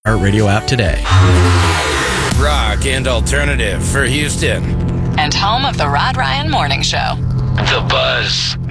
Radio app today. Rock and alternative for Houston. And home of the Rod Ryan Morning Show. The Buzz.